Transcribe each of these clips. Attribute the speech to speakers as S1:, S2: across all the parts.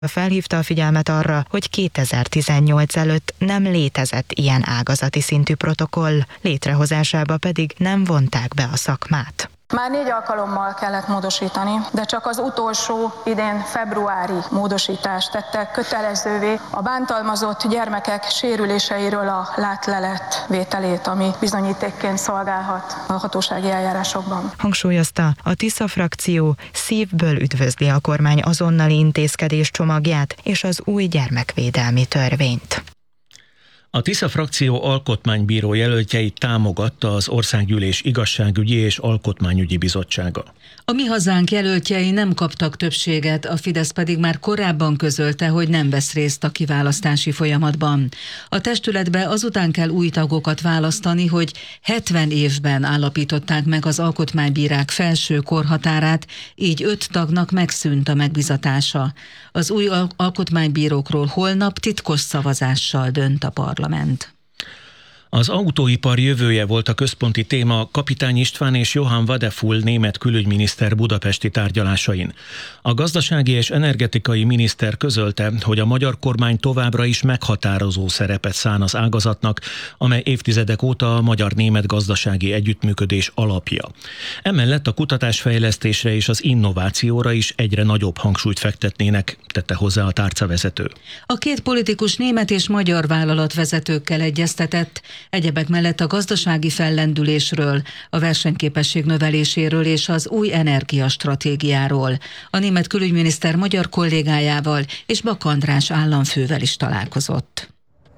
S1: Felhívta a figyelmet arra, hogy 2018 előtt nem létezett ilyen ágazati szintű protokoll, létrehozásába pedig nem vonták be a szakmát.
S2: Már 4 alkalommal kellett módosítani, de csak az utolsó idén februári módosítást tette kötelezővé a bántalmazott gyermekek sérüléseiről a látlelet vételét, ami bizonyítékként szolgálhat a hatósági eljárásokban.
S1: Hangsúlyozta, a Tisza frakció szívből üdvözli a kormány azonnali intézkedés csomagját és az új gyermekvédelmi törvényt.
S3: A Tisza frakció alkotmánybíró jelöltjeit támogatta az Országgyűlés Igazságügyi és Alkotmányügyi Bizottsága.
S4: A Mi Hazánk jelöltjei nem kaptak többséget, a Fidesz pedig már korábban közölte, hogy nem vesz részt a kiválasztási folyamatban. A testületbe azután kell új tagokat választani, hogy 70 évben állapították meg az alkotmánybírák felső korhatárát, így 5 tagnak megszűnt a megbizatása. Az új alkotmánybírókról holnap titkos szavazással dönt a parlament.
S3: Az autóipar jövője volt a központi téma Kapitány István és Johann Wadefull német külügyminiszter budapesti tárgyalásain. A gazdasági és energetikai miniszter közölte, hogy a magyar kormány továbbra is meghatározó szerepet szán az ágazatnak, amely évtizedek óta a magyar-német gazdasági együttműködés alapja. Emellett a kutatásfejlesztésre és az innovációra is egyre nagyobb hangsúlyt fektetnének, tette hozzá a tárcavezető.
S4: A 2 politikus német és magyar vállalatvezetőkkel egyeztetett, egyebek mellett a gazdasági fellendülésről, a versenyképesség növeléséről és az új energiastratégiáról. A német külügyminiszter magyar kollégájával és Bak András államfővel is találkozott.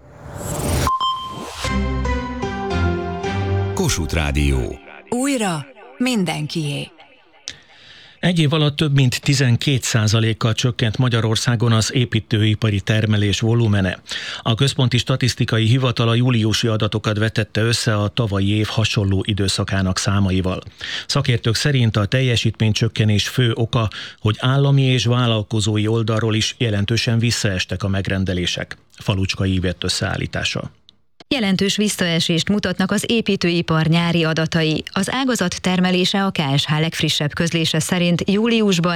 S5: Kossuth Rádió.
S6: Újra mindenkié.
S3: Egy év alatt több mint 12%-kal csökkent Magyarországon az építőipari termelés volumene. A Központi Statisztikai Hivatal a júliusi adatokat vetette össze a tavalyi év hasonló időszakának számaival. Szakértők szerint a teljesítménycsökkenés fő oka, hogy állami és vállalkozói oldalról is jelentősen visszaestek a megrendelések. Falucska Ivett összeállítása.
S7: Jelentős visszaesést mutatnak az építőipar nyári adatai. Az ágazat termelése a KSH legfrissebb közlése szerint júliusban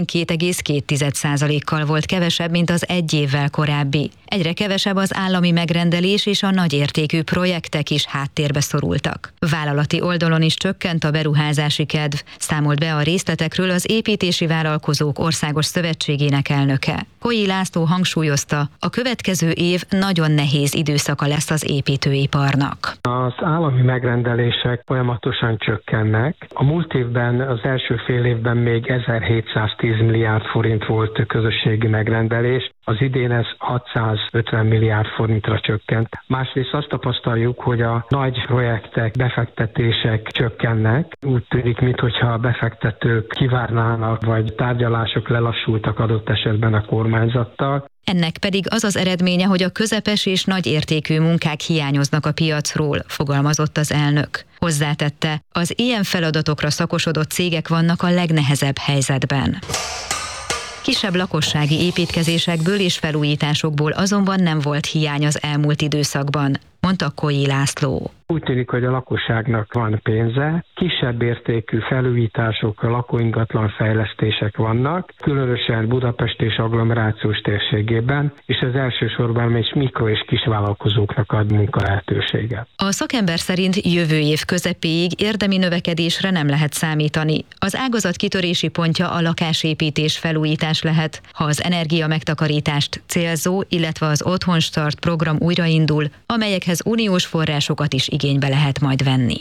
S7: 12,2%-kal volt kevesebb, mint az egy évvel korábbi. Egyre kevesebb az állami megrendelés, és a nagyértékű projektek is háttérbe szorultak. Vállalati oldalon is csökkent a beruházási kedv, számolt be a részletekről az Építési Vállalkozók Országos Szövetségének elnöke. Koi László hangsúlyozta, a következő év nagyon nehéz időszaka lesz az építőiparnak.
S8: Az állami megrendelések folyamatosan csökkennek. A múlt évben, az első fél évben még 1710 milliárd forint volt közösségi megrendelés, az idén ez 650 milliárd forintra csökkent. Másrészt azt tapasztaljuk, hogy a nagy projektek, befektetések csökkennek. Úgy tűnik, mintha a befektetők kivárnának, vagy tárgyalások lelassultak adott esetben a kormányzattal.
S7: Ennek pedig az az eredménye, hogy a közepes és nagy értékű munkák hiányoznak a piacról, fogalmazott az elnök. Hozzátette, az ilyen feladatokra szakosodott cégek vannak a legnehezebb helyzetben. Kisebb lakossági építkezésekből és felújításokból azonban nem volt hiány az elmúlt időszakban, mondta Koi László.
S8: Úgy tűnik, hogy a lakosságnak van pénze, kisebb értékű felújítások, lakóingatlan fejlesztések vannak, különösen Budapest és agglomerációs térségében, és ez elsősorban még mikro- és kisvállalkozóknak ad munkalehetőséget.
S7: A szakember szerint jövő év közepéig érdemi növekedésre nem lehet számítani. Az ágazat kitörési pontja a lakásépítés felújítás lehet, ha az energia megtakarítást célzó, illetve az Otthonstart program újraindul, amelyekhez uniós forrásokat is igénybe lehet majd venni.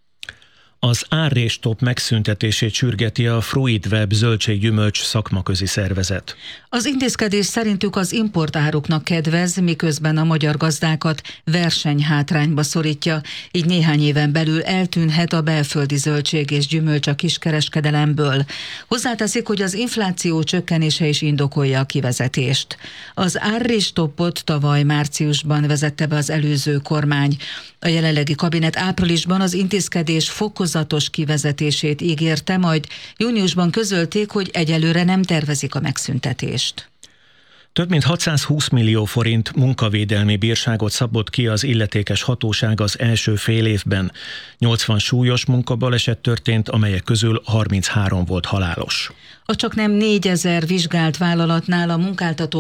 S3: Az árrés-stop megszüntetését sürgeti a Fruitweb zöldséggyümölcs szakmaközi szervezet.
S4: Az intézkedés szerintük az importáruknak kedvez, miközben a magyar gazdákat versenyhátrányba szorítja, így néhány éven belül eltűnhet a belföldi zöldség és gyümölcs a kiskereskedelemből. Hozzáteszik, hogy az infláció csökkenése is indokolja a kivezetést. Az árrés-stopot tavaly márciusban vezette be az előző kormány. A jelenlegi kabinet áprilisban az intézkedés fokozatos kivezetését ígérte, majd júniusban közölték, hogy egyelőre nem tervezik a megszüntetést.
S3: Több mint 620 millió forint munkavédelmi bírságot szabott ki az illetékes hatóság az első fél évben. 80 súlyos munkabaleset történt, amelyek közül 33 volt halálos.
S4: A csaknem 4000 vizsgált vállalatnál a munkáltató